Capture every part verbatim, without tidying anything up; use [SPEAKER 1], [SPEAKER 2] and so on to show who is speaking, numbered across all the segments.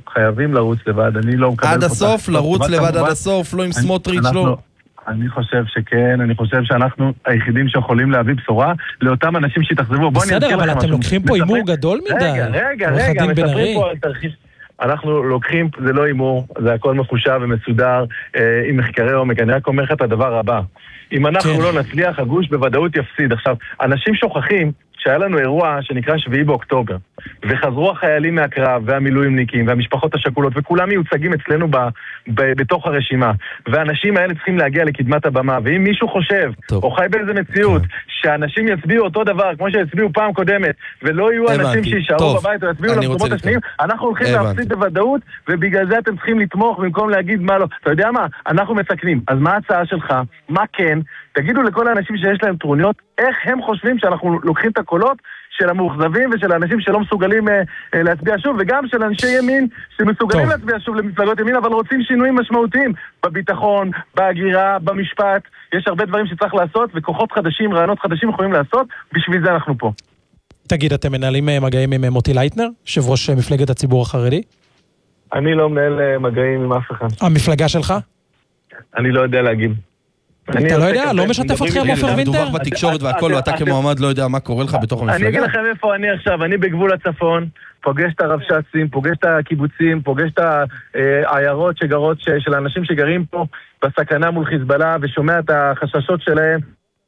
[SPEAKER 1] חייבים לרוץ לבד, אני לא מקבל...
[SPEAKER 2] עד הסוף, לרוץ לבד עד הסוף, לא עם סמוטריץ', לא...
[SPEAKER 1] אני חושב שכן, אני חושב שאנחנו היחידים שיכולים להביא בשורה לאותם אנשים שהתאכזבו.
[SPEAKER 3] בסדר, אבל אתם לוקחים פה אימור גדול מדי.
[SPEAKER 1] רגע, רגע, רגע, מספרים פה על תרחיש... אנחנו לוקחים, זה לא אימור, זה הכל מחושב ומסודר אה, עם מחקרי עומק. אני רק אומר לך את הדבר הבא. אם אנחנו כן. לא נצליח, הגוש בוודאות יפסיד. עכשיו, אנשים שוכחים שהיה לנו אירוע שנקרא שביעי באוקטובר, וחזרו החיילים מהקרב, והמילואימניקים, והמשפחות השכולות, וכולם מיוצגים אצלנו ב, ב, בתוך הרשימה. והאנשים האלה צריכים להגיע לקדמת הבמה. ואם מישהו חושב, טוב. או חי באיזה מציאות, כן. שאנשים יצביעו אותו דבר, כמו שהצביעו פעם קודמת, ולא יהיו הבנתי. אנשים שישארו טוב. בבית, או יצביעו למקומות השניים, אנחנו הולכים להפסיד בוודאות, ובגלל זה אתם צריכים לתמוך, במקום להגיד מה לא. אתה יודע מה? אנחנו מסכנים. אז מה ההצעה שלך? מה כן? תגידו לכל האנשים שיש להם טרוניות, איך הם חושבים שאנחנו לוקחים את הקולות של המאוכזבים ושל האנשים שלא מסוגלים אה, אה, להצביע שוב, וגם של אנשי ימין שמסוגלים טוב. להצביע שוב למפלגות ימין, אבל רוצים שינויים משמעותיים בביטחון, בהגירה, במשפט. יש הרבה דברים שצריך לעשות, וכוחות חדשים, רעיונות חדשים יכולים לעשות, בשביל זה אנחנו פה.
[SPEAKER 3] תגיד, אתם מנהלים מגעים עם מוטי לייטנר, יושב ראש מפלגת הציבור החרדי?
[SPEAKER 1] אני לא מנהל מגעים עם אף אחד.
[SPEAKER 3] המפלגה שלך?
[SPEAKER 1] אני לא יודע להגיד.
[SPEAKER 3] אתה לא יודע? לא משתף אותך עם עופר וינטר?
[SPEAKER 2] דווח בתקשורת והכל, ואתה כמועמד לא יודע מה קורה לך בתוך המפלגה?
[SPEAKER 1] אני אגיד לכם איפה אני עכשיו, אני בגבול הצפון, פוגש את הרבש"צים, פוגש את הקיבוצים, פוגש את העיירות שגרות של האנשים שגרים פה בסכנה מול חיזבאללה, ושומע את החששות שלהם.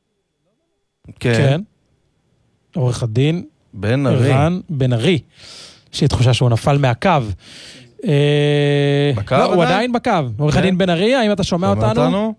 [SPEAKER 3] כן. עורך הדין
[SPEAKER 2] בן ארי.
[SPEAKER 3] ערן בן ארי, יש לי תחושה שהוא נפל מהקו.
[SPEAKER 2] בקו?
[SPEAKER 3] הוא עדיין בקו. עורך הדין בן ארי, האם אתה שומע אותנו?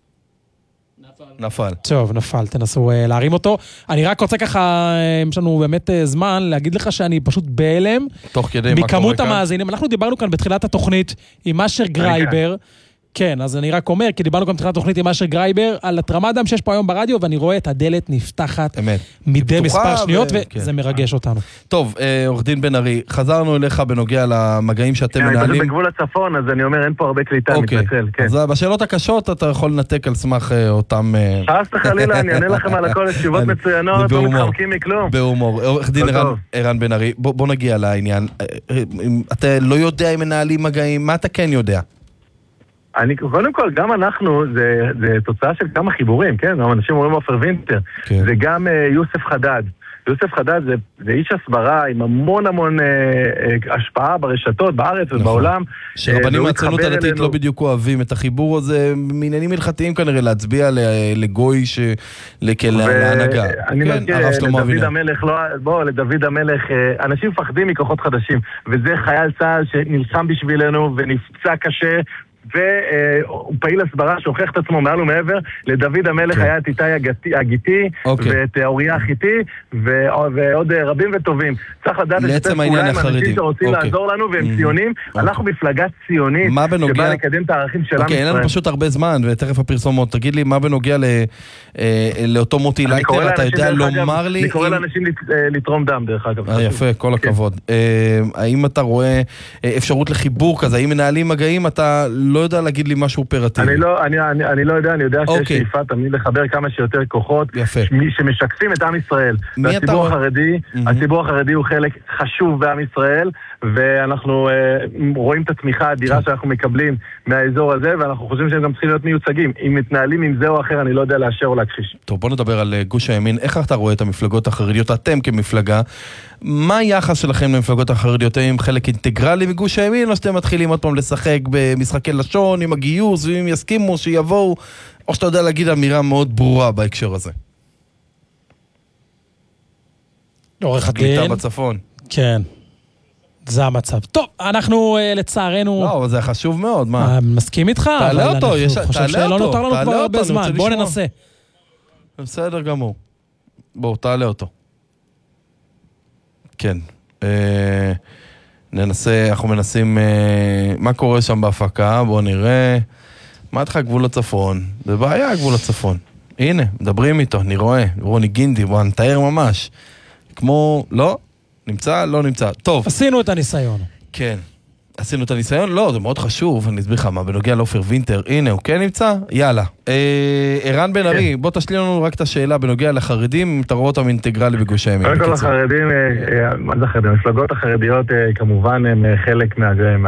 [SPEAKER 2] נפל.
[SPEAKER 3] טוב, נפל, תנסו uh, להרים אותו. אני רק רוצה ככה, יש לנו באמת uh, זמן, להגיד לך שאני פשוט בהלם.
[SPEAKER 2] תוך כדי מה קורה כאן?
[SPEAKER 3] מכמות המאזינים. אנחנו דיברנו כאן בתחילת התוכנית עם אשר גרייבר. כן, אז אני רק אומר, כי דיברנו גם בתחילת התוכנית עם אשר גרייבר, על התרמת דם שיש פה היום ברדיו, ואני רואה את הדלת נפתחת מדי מספר שניות, וזה מרגש אותנו.
[SPEAKER 2] טוב, עורך דין בן ארי, חזרנו אליך בנוגע למגעים שאתם מנהלים.
[SPEAKER 1] אני בגבול הצפון, אז אני אומר, אין פה הרבה קליטה, מתנצל.
[SPEAKER 2] אז בשאלות הקשות אתה יכול לנתק על סמך אותם...
[SPEAKER 1] חס וחלילה, אני אענה לכם על הכל, תשובות מצוינות, לא מתחמקים מכלום.
[SPEAKER 2] בהומור. עורך דין ערן בן ארי, בוא נגיע לעניין. אתה לא יודע אם מנהלים מגעים, מה אתה כן יודע?
[SPEAKER 1] אני, קודם כל, גם אנחנו, זה, זה תוצאה של כמה חיבורים, כן? גם אנשים אומרים עופר וינטר. כן. זה גם אה, יוסף חדד. יוסף חדד זה, זה איש הסברה עם המון המון אה, אה, השפעה ברשתות, בארץ נכון. ובעולם.
[SPEAKER 2] שרבנים מהציונות הדתית אלינו... לא בדיוק אוהבים את החיבור הזה, מעניינים הלכתיים כנראה, להצביע לגוי ש... לכ... ו... להנהגה.
[SPEAKER 1] אני כן, מזכיר, לדוד המלך, לא... בוא, לדוד המלך, אנשים מפחדים מכוחות חדשים, וזה חייל צה"ל שנלחם בשבילנו ונפצע קשה, והוא פעיל הסברה שהוכיח את עצמו מעל ומעבר. לדוד המלך היה את איתי הגיטי ואת אוריה החיטי ועוד רבים וטובים. צריך לדעת לשתף פעולה עם אנשים שרוצים לעזור לנו והם ציונים. אנחנו מפלגה ציונית שבאה לקדם את הערכים של עם ישראל.
[SPEAKER 2] אין לנו פשוט הרבה זמן ותכף הפרסומות. תגיד לי מה בנוגע לאותו מוטי לייטנר, אתה יודע לומר לי...
[SPEAKER 1] אני קורא לאנשים לתרום דם דרך אגב.
[SPEAKER 2] יפה, כל הכבוד. האם אתה רואה אפשרות לחיבור כזה? האם מנהלים מגעים? אתה לא יודע להגיד לי משהו אופרטיבי.
[SPEAKER 1] אני לא, אני, אני, אני לא יודע, אני יודע שיש שאיפה תמיד לחבר כמה שיותר כוחות שמשקפים את עם ישראל. והציבור החרדי, הציבור החרדי הוא חלק חשוב בעם ישראל, ואנחנו רואים את התמיכה האדירה שאנחנו מקבלים מהאזור הזה, ואנחנו חושבים שהם גם צריכים להיות מיוצגים. אם מתנהלים עם זה או אחר, אני לא יודע לאשר או להכחיש.
[SPEAKER 2] טוב, בוא נדבר על גוש הימין. איך אתה רואה את המפלגות החרדיות, אתם כמפלגה? מה היחס שלכם למפלגות החרדיות? האם חלק אינטגרלי מגוש הימין, או שאתם מתחילים עוד פעם לשחק במשחקי לשון, עם הגיוס, ואם יסכימו שיבואו, או שאתה יודע להגיד אמירה מאוד ברורה בהקשר הזה?
[SPEAKER 3] עורך הדין.
[SPEAKER 2] קליטה בצפון.
[SPEAKER 3] כן. זה המצב. טוב, אנחנו לצערנו...
[SPEAKER 2] לא, זה חשוב מאוד, מה?
[SPEAKER 3] מסכים איתך,
[SPEAKER 2] תעלה אותו,
[SPEAKER 3] אני חושב שלא נותר לנו כבר הרבה זמן. בואו ננסה.
[SPEAKER 2] בסדר גמור. בואו, תעלה אותו. כן. ננסה, אנחנו מנסים... מה קורה שם בהפקה? בואו נראה. מה איתך גבול הצפון? זה בעיה גבול הצפון. הנה, מדברים איתו, אני רואה. רוני גינדי, בוא נתאר ממש. כמו... לא? נמצא? לא נמצא. טוב.
[SPEAKER 3] עשינו את הניסיון.
[SPEAKER 2] כן. עשינו את הניסיון? לא, זה מאוד חשוב. אני אסביר לך מה, בנוגע לעופר וינטר. הנה, הוא כן נמצא? יאללה. ערן בן ארי, בוא תשלים לנו רק את השאלה בנוגע לחרדים, אתה רואה אותם אינטגרלי בגוש הימין.
[SPEAKER 1] קודם כל החרדים, מה זה החרדים? המפלגות החרדיות כמובן הם חלק מה...